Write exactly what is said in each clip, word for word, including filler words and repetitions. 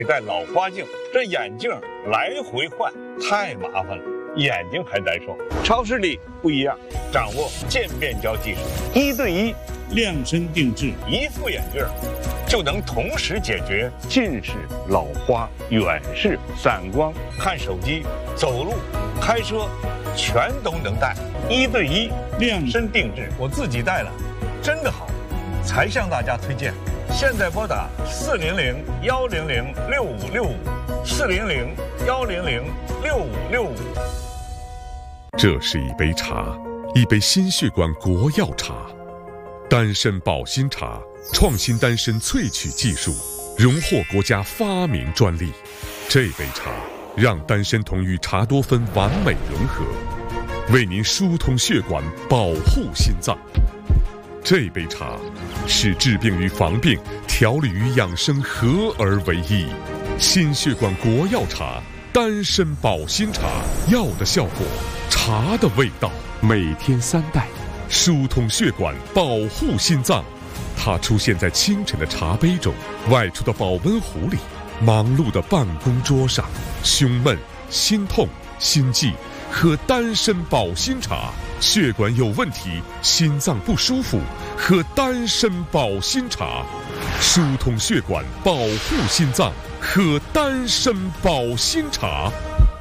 戴老花镜，这眼镜来回换太麻烦了，眼睛还难受。超视力不一样，掌握渐变焦技术，一对一量身定制， 一副眼镜就能同时解决近视、老花、远视、散光，看手机、走路、开车，全都能戴，一对一量身定制。我自己戴了，真的好，才向大家推荐。现在拨打四零零幺零零六五六五，四零零幺零零六五六五。 这是一杯茶，一杯心血管国药茶，丹参保心茶，创新丹参萃取技术，荣获国家发明专利。这杯茶让丹参酮与茶多酚完美融合，为您疏通血管，保护心脏。这杯茶是治病与防病、调理与养生合而为一。心血管国药茶，丹参保心茶，药的效果，茶的味道，每天三袋，疏通血管，保护心脏。它出现在清晨的茶杯中，外出的保温壶里，忙碌的办公桌上。胸闷、心痛、心悸，喝丹参保心茶。血管有问题，心脏不舒服，喝丹参保心茶，疏通血管，保护心脏，喝丹参保心茶。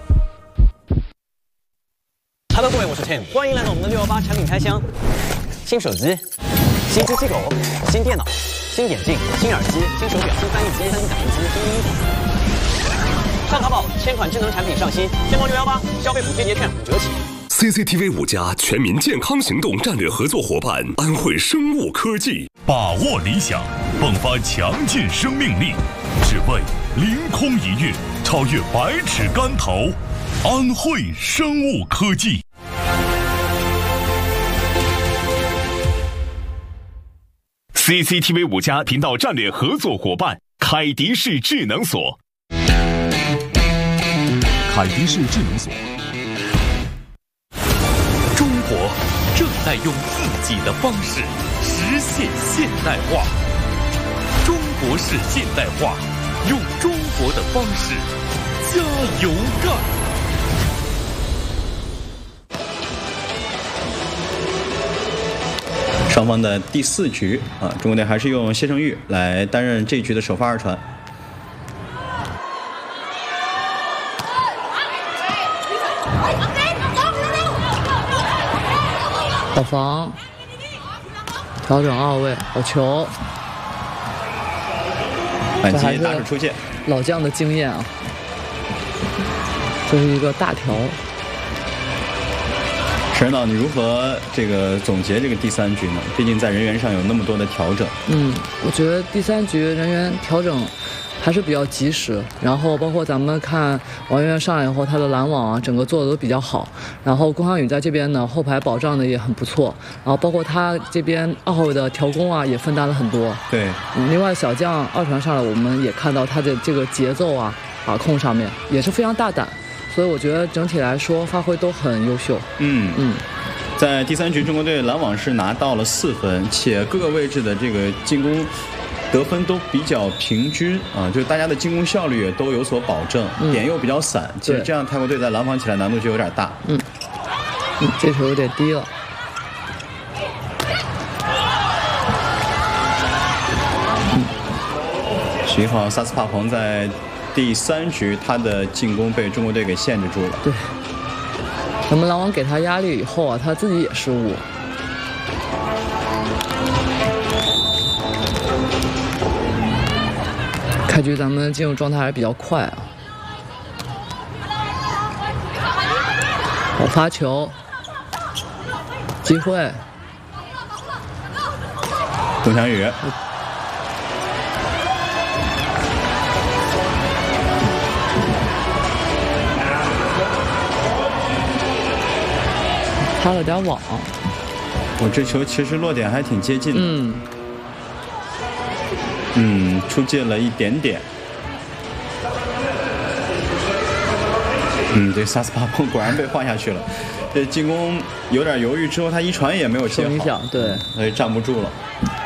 Hello， 各位，我是 Tim， 欢迎来到我们的六一八产品开箱。新手机、新机器狗、新电脑、新眼镜、新耳机、新手表、新翻译机、三 D 打印机、新衣服。上淘宝，千款智能产品上新，天猫六一八消费补贴节券五折起。 C C T V 五加全民健康行动战略合作伙伴安慧生物科技， 把握理想，迸发强劲生命力，只为凌空一跃，超越百尺竿头。安慧生物科技。C C T V 五加频道战略合作伙伴凯迪士智能锁。 凯迪士智能锁。 中国正在用自己的方式实现现代化，中国式现代化，用中国的方式加油干！ 双方的第四局啊，中国队还是用谢胜玉来担任这一局的首发二传。 好防，调整二位，好球， 反击打手出界， 老将的经验啊，这是一个大条。 沈指导，你如何这个总结这个第三局呢？毕竟在人员上有那么多的调整。 嗯，我觉得第三局人员调整还是比较及时，然后包括咱们看王媛媛上来以后，她的拦网啊，整个做的都比较好。然后龚航宇在这边呢，后排保障的也很不错。然后包括他这边二号位的调攻啊，也分担了很多。 对， 嗯，另外小将二传上来，我们也看到他的这个节奏啊、把控上面也是非常大胆。所以我觉得整体来说发挥都很优秀。 嗯嗯， 在第三局中国队拦网是拿到了四分，且各个位置的这个进攻得分都比较平均啊，就是大家的进攻效率也都有所保证，嗯、点又比较散。其实这样泰国队在拦防起来难度就有点大。 嗯，嗯这球有点低了。 嗯，十一号萨斯帕彭在第三局他的进攻被中国队给限制住了。 对，咱们拦网给他压力以后啊，他自己也失误。开局咱们进入状态还是比较快啊。好发球，机会。 龚翔宇。 塌了点网， 我这球其实落点还挺接近的。 嗯， 嗯，出界了一点点。嗯，这萨斯帕彭果然被换下去了。这进攻有点犹豫之后，他一传也没有接好， 影响对， 所以站不住了。